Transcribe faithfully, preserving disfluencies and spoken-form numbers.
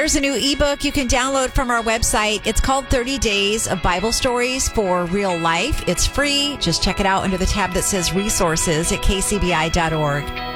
There's a new ebook you can download from our website. It's called thirty days of Bible Stories for Real Life. It's free. Just check it out under the tab that says resources at k c b i dot org.